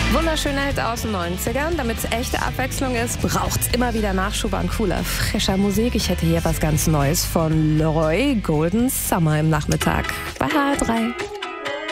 Wunderschöner Hit aus den 90ern. Damit es echte Abwechslung ist, braucht's immer wieder Nachschub an cooler, frischer Musik. Ich hätte hier was ganz Neues von Leroy, Golden Summer im Nachmittag bei HR3.